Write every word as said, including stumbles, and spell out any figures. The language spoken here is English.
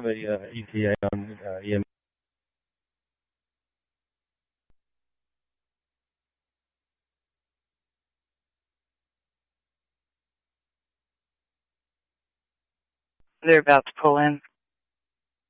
have a uh, E T A on uh, E M. They're about to pull in.